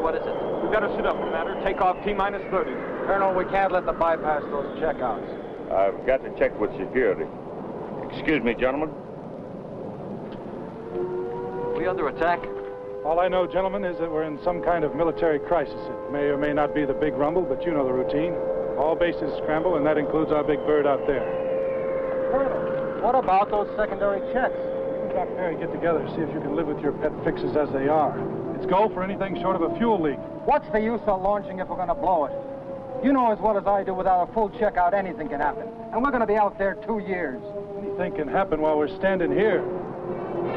what is it? We've got to sit up, Commander. Take off T-minus 30. Colonel, we can't let them bypass those checkouts. I've got to check with security. Excuse me, gentlemen. Are we under attack? All I know, gentlemen, is that we're in some kind of military crisis. It may or may not be the big rumble, but you know the routine. All bases scramble, and that includes our big bird out there. Colonel, what about those secondary checks? You and Doc Perry get together, see if you can live with your pet fixes as they are. It's go for anything short of a fuel leak. What's the use of launching if we're going to blow it? You know as well as I do, without a full checkout, anything can happen. And we're going to be out there 2 years. Anything can happen while we're standing here.